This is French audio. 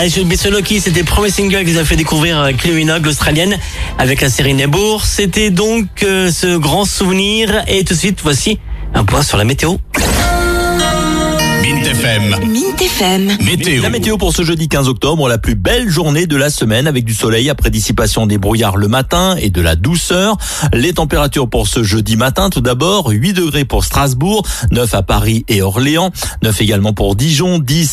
Allez, sur Loki, c'était le premier single qu'ils a fait découvrir Kylie Minogue, l'Australienne, avec la série Neighbours. C'était donc ce grand souvenir. Et tout de suite, voici un point sur la météo. Mint FM. Météo. La météo pour ce jeudi 15 octobre, la plus belle journée de la semaine avec du soleil après dissipation des brouillards le matin et de la douceur. Les températures pour ce jeudi matin, tout d'abord, 8 degrés pour Strasbourg, 9 à Paris et Orléans, 9 également pour Dijon, 10